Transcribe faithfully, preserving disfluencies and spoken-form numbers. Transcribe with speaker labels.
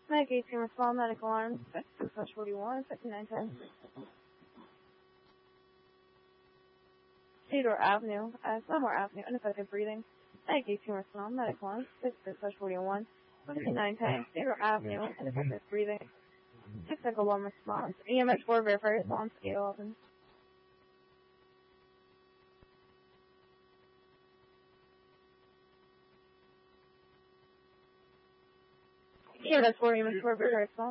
Speaker 1: Medic eighteen, respond, medical arms, six forty-one, fifty-nine ten. Theodore Avenue, uh, Somewhere Avenue, ineffective breathing. Medic eighteen, respond, medical arms, six forty-one, fifty-nine ten. Theodore Avenue, ineffective breathing. Technical one response. E M S four, verify response, eight eleven. E M S four, E M S four, verify response.